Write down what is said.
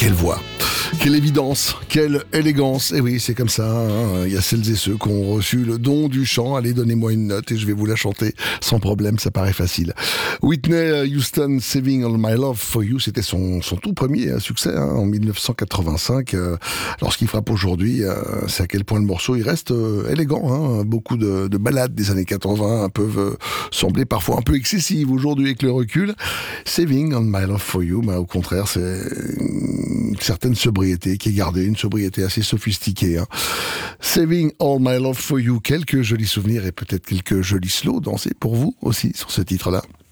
Quelle voix, quelle évidence, quelle élégance. Et oui, c'est comme ça, hein. Il y a celles et ceux qui ont reçu le don du chant. Allez, donnez-moi une note et je vais vous la chanter sans problème, ça paraît facile. Whitney Houston, Saving All My Love For You, c'était son tout premier succès en 1985. Lorsqu'il frappe aujourd'hui, c'est à quel point le morceau il reste élégant. Hein. Beaucoup de ballades des années 80 peuvent sembler parfois un peu excessives aujourd'hui avec le recul. Saving All My Love For You, au contraire, c'est une certaine sobriété qui est gardée, une sobriété assez sophistiquée. Hein. Saving All My Love For You, quelques jolis souvenirs et peut-être quelques jolis slows dansés pour vous aussi sur ce titre-là.